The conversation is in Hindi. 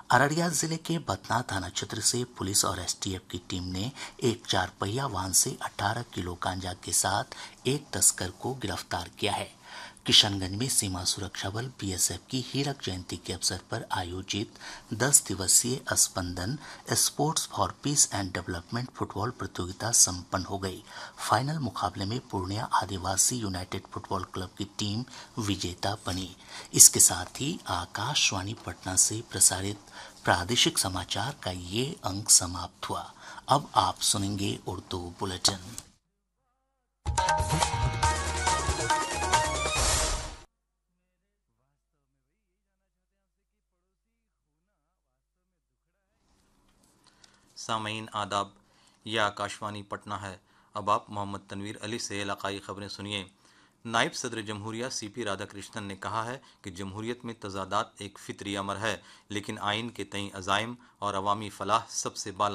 अररिया जिले के बतना थाना क्षेत्र से पुलिस और एसटीएफ की टीम ने एक 4 पहिया वाहन से 18 किलो गांजा के साथ एक तस्कर को गिरफ्तार किया है। किशनगंज में सीमा सुरक्षा बल बीएसएफ की हीरक जयंती के अवसर पर आयोजित 10 दिवसीय स्पंदन sports for piece and development football प्रतियोगिता संपन्न हो गई। फाइनल मुकाबले में पूर्णिया आदिवासी यूनाइटेड फुटबॉल क्लब की टीम विजेता बनी। इसके साथ ही आकाशवाणी पटना से प्रसारित प्रादेशिक समाचार का ये अंक समाप्त हुआ। अब आप सुनेंगे उर्दू बुलेटिन। सामीन आदाब, यह आकाशवाणी पटना है। अब आप मोहम्मद तनवीर अली से इलाकाई खबरें सुनिए। नायब सदर जमहूरिया सीपी राधाकृष्णन ने कहा है कि जमहूरियत में तजादात एक फितरी अमर है, लेकिन आइन के तई अज़ाइम और अवामी फलाह सबसे बाला